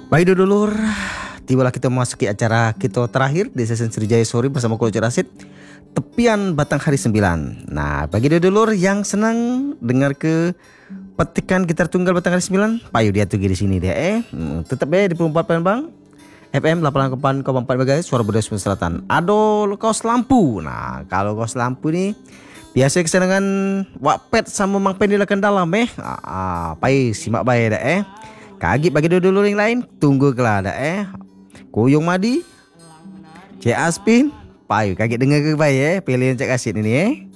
Baik dulur, tibalah kita memasuki acara kita terakhir di sesi Sriwijaya Sore bersama Coach Rasid. Tepian Batang Hari 9. Nah, bagi dulur yang senang dengar ke petikan gitar tunggal Batang Hari 9, payu dia tuh di sini dia tetap di Perempat Palembang FM 88,4 MHz suara budaya Sumatera Selatan. Ado kaos lampu. Nah, kalau kaos lampu nih biasa kesenangan Wak Pet sama Mang Pen dilakukan dalam pai simak baik dah Kagip bagi dulur yang lain tunggu kelah dah Kuyung Madi Cik Aspin payu kagip dengar ke baik pilih Cik Asid ini